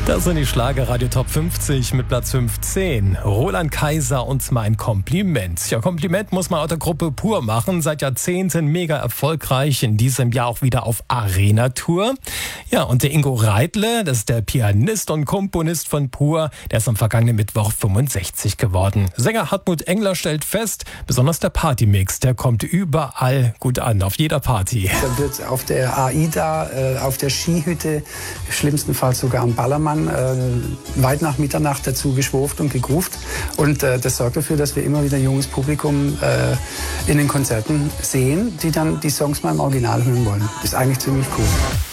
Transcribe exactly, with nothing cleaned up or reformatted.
Das sind die Schlager-Radio Top fünfzig mit Platz fünfzehn. Roland Kaiser und mein Kompliment. Ja, Kompliment muss man auch der Gruppe Pur machen. Seit Jahrzehnten mega erfolgreich. In diesem Jahr auch wieder auf Arena-Tour. Ja, und der Ingo Reidle, das ist der Pianist und Komponist von Pur, der ist am vergangenen Mittwoch fünfundsechzig geworden. Sänger Hartmut Engler stellt fest, besonders der Partymix, der kommt überall gut an, auf jeder Party. Da wird auf der AIDA, äh, auf der Skihütte, schlimmstenfalls sogar am Ballermann, Äh, weit nach Mitternacht dazu geschwurft und gegruft. Und äh, das sorgt dafür, dass wir immer wieder junges Publikum äh, in den Konzerten sehen, die dann die Songs mal im Original hören wollen. Das ist eigentlich ziemlich cool.